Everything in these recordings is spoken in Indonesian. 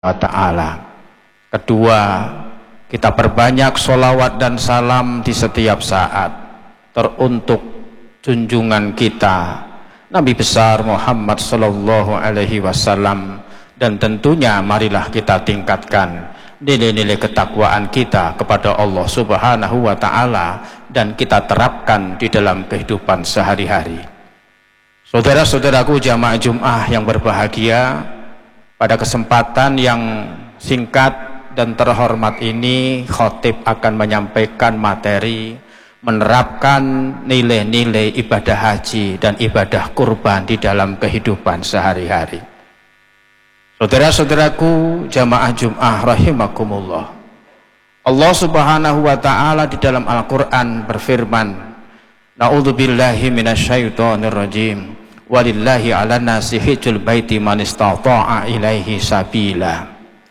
wa ta'ala. Kedua, kita perbanyak sholawat dan salam di setiap saat teruntuk junjungan kita Nabi besar Muhammad sallallahu alaihi wasallam, dan tentunya marilah kita tingkatkan nilai-nilai ketakwaan kita kepada Allah Subhanahu wa ta'ala dan kita terapkan di dalam kehidupan sehari-hari. Saudara-saudaraku jamaah Jum'ah yang berbahagia, pada kesempatan yang singkat dan terhormat ini khotib akan menyampaikan materi menerapkan nilai-nilai ibadah haji dan ibadah kurban di dalam kehidupan sehari-hari. Saudara-saudaraku jamaah Jum'ah rahimakumullah, Allah Subhanahu wa ta'ala di dalam Al-Quran berfirman, na'udzubillahi minasyaitonir rajim, walillahi ala nasi hijjul baiti man istata'a ilaihi sabila.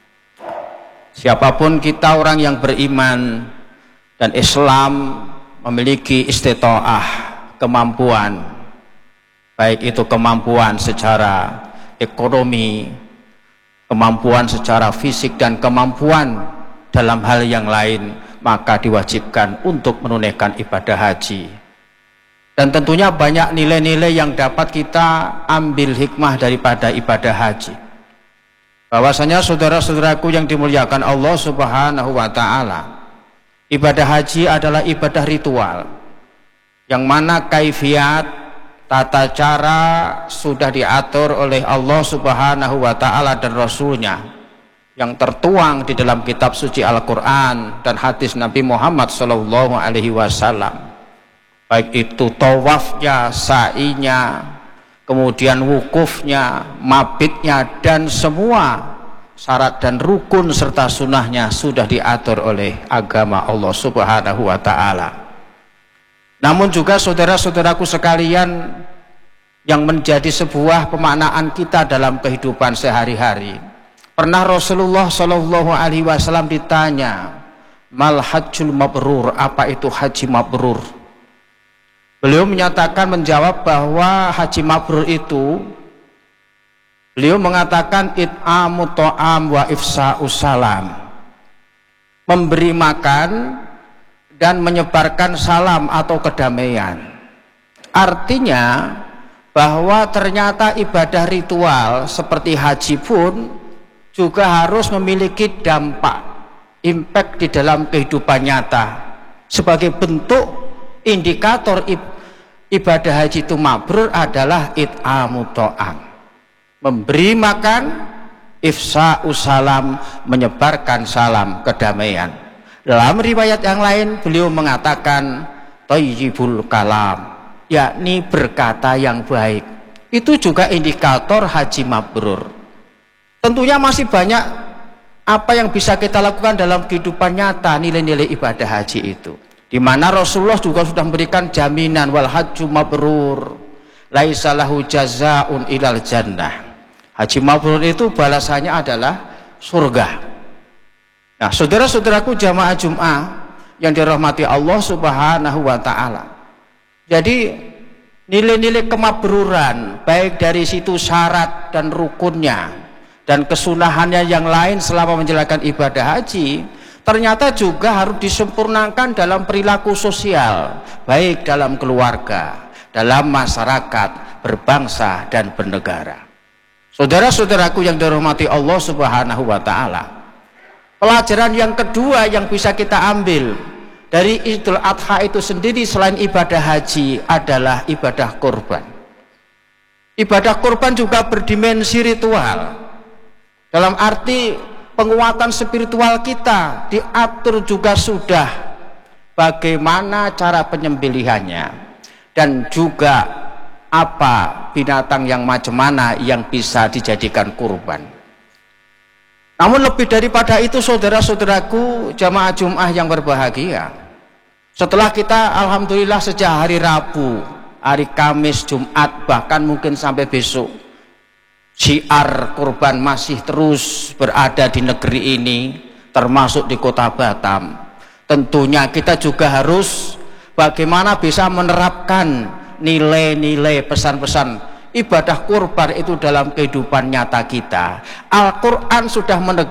Siapapun kita orang yang beriman dan Islam memiliki istita'ah, kemampuan, baik itu kemampuan secara ekonomi, kemampuan secara fisik, dan kemampuan dalam hal yang lain, maka diwajibkan untuk menunaikan ibadah haji. Dan tentunya banyak nilai-nilai yang dapat kita ambil hikmah daripada ibadah haji. Bahwasanya saudara-saudaraku yang dimuliakan Allah Subhanahu wa ta'ala, ibadah haji adalah ibadah ritual yang mana kaifiat, tata cara sudah diatur oleh Allah Subhanahu wa ta'ala dan Rasulnya yang tertuang di dalam kitab suci Al-Quran dan hadis Nabi Muhammad sallallahu alaihi wasallam, baik itu tawafnya, sa'inya, kemudian wukufnya, mabitnya, dan semua syarat dan rukun serta sunnahnya sudah diatur oleh agama Allah Subhanahu wa ta'ala. Namun juga saudara-saudaraku sekalian, yang menjadi sebuah pemaknaan kita dalam kehidupan sehari-hari, pernah Rasulullah Shallallahu alaihi wasallam ditanya, mal hajjul mabrur, apa itu haji mabrur? Beliau menyatakan, menjawab bahwa haji mabrur itu, beliau mengatakan it'amu ta'am wa ifsa'us salam, memberi makan dan menyebarkan salam atau kedamaian. Artinya bahwa ternyata ibadah ritual seperti haji pun juga harus memiliki dampak, impact di dalam kehidupan nyata. Sebagai bentuk indikator ibadah haji itu mabrur adalah it'amu ta'am, memberi makan, ifsa'us salam, menyebarkan salam kedamaian. Dalam riwayat yang lain beliau mengatakan thayyibul kalam, yakni berkata yang baik. Itu juga indikator haji mabrur. Tentunya masih banyak apa yang bisa kita lakukan dalam kehidupan nyata, nilai-nilai ibadah haji itu, di mana Rasulullah juga sudah memberikan jaminan, wal hajju mabrur laisa lahu jazaa'un ilal jannah. Haji mabrur itu balasannya adalah surga. Nah, saudara-saudaraku jamaah Jum'ah yang dirahmati Allah Subhanahu wa ta'ala, jadi nilai-nilai kemabruran baik dari situ syarat dan rukunnya dan kesunahannya yang lain selama menjalankan ibadah haji, ternyata juga harus disempurnakan dalam perilaku sosial, baik dalam keluarga, dalam masyarakat, berbangsa dan bernegara. Saudara-saudaraku yang dirahmati Allah Subhanahu wa ta'ala, pelajaran yang kedua yang bisa kita ambil dari Idul Adha itu sendiri selain ibadah haji adalah ibadah kurban. Ibadah kurban juga berdimensi ritual, dalam arti penguatan spiritual kita diatur juga sudah bagaimana cara penyembelihannya dan juga apa binatang yang macam mana yang bisa dijadikan kurban. Namun lebih daripada itu saudara-saudaraku jamaah Jum'ah yang berbahagia, setelah kita alhamdulillah sejak hari Rabu, hari Kamis, Jumat, bahkan mungkin sampai besok, syiar kurban masih terus berada di negeri ini, termasuk di kota Batam. Tentunya kita juga harus bagaimana bisa menerapkan nilai-nilai pesan-pesan ibadah kurban itu dalam kehidupan nyata kita. Al-Quran sudah